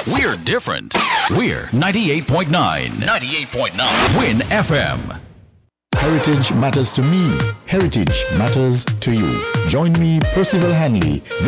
We're different. We're 98.9. 98.9. Win FM. Heritage matters to me. Heritage matters to you. Join me, Percival Hanley.